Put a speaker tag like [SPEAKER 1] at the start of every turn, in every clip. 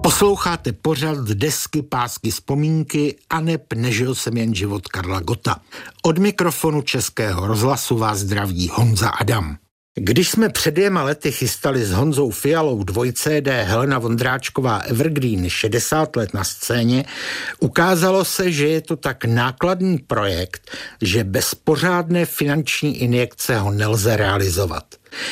[SPEAKER 1] Posloucháte pořad Desky, pásky, vzpomínky aneb Nežil jsem jen život Karla Gotta. Od mikrofonu Českého rozhlasu vás zdraví Honza Adam. Když jsme před 2 lety chystali s Honzou Fialou 2 CD Helena Vondráčková Evergreen 60 let na scéně, ukázalo se, že je to tak nákladný projekt, že bez pořádné finanční injekce ho nelze realizovat.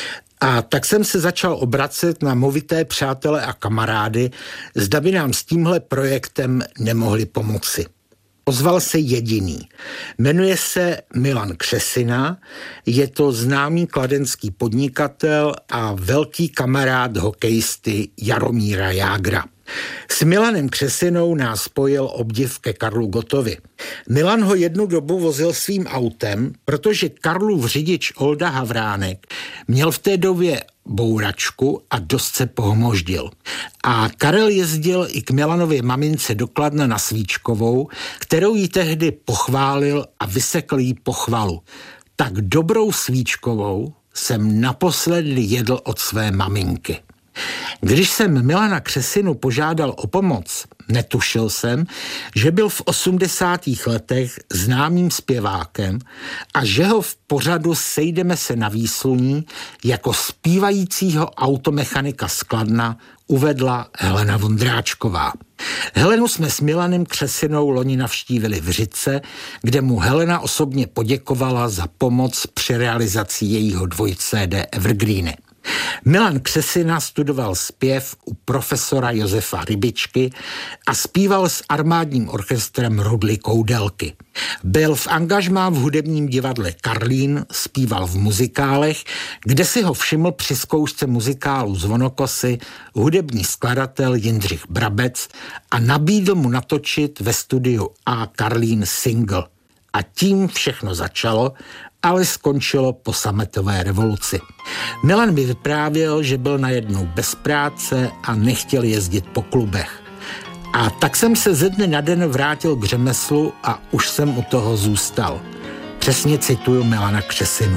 [SPEAKER 1] A tak jsem se začal obracet na movité přátele a kamarády, zda by nám s tímhle projektem nemohli pomoci. Ozval se jediný. Jmenuje se Milan Křesina, je to známý kladenský podnikatel a velký kamarád hokejisty Jaromíra Jágra. S Milanem Křesinou nás spojil obdiv ke Karlu Gottovi. Milan ho jednu dobu vozil svým autem, protože Karlův řidič Olda Havránek měl v té době bouračku a dost se pohmoždil. A Karel jezdil i k Milanově mamince do Kladna na Svíčkovou, kterou jí tehdy pochválil a vysekl jí pochvalu. Tak dobrou Svíčkovou jsem naposledy jedl od své maminky. Když jsem Milana Křesinu požádal o pomoc, netušil jsem, že byl v 80. letech známým zpěvákem a že ho v pořadu Sejdeme se na výsluní jako zpívajícího automechanika z Kladna uvedla Helena Vondráčková. Helenu jsme s Milanem Křesinou loni navštívili v Řitce, kde mu Helena osobně poděkovala za pomoc při realizaci jejího 2 CD Evergreeny. Milan Křesina studoval zpěv u profesora Josefa Rybičky a zpíval s armádním orchestrem Rudly Koudelky. Byl v angažmá v hudebním divadle Karlín, zpíval v muzikálech, kde si ho všiml při zkoušce muzikálu Zvonokosy hudební skladatel Jindřich Brabec a nabídl mu natočit ve studiu A Karlín single. A tím všechno začalo, ale skončilo po sametové revoluci. Milan mi vyprávěl, že byl najednou bez práce a nechtěl jezdit po klubech. A tak jsem se ze dne na den vrátil k řemeslu a už jsem u toho zůstal. Přesně cituju Milana Křesinu.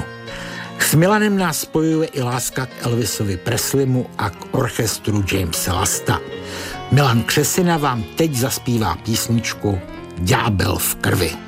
[SPEAKER 1] S Milanem nás spojuje i láska k Elvisovi Presleymu a k orchestru Jamese Lasta. Milan Křesina vám teď zaspívá písničku Ďábel v krvi.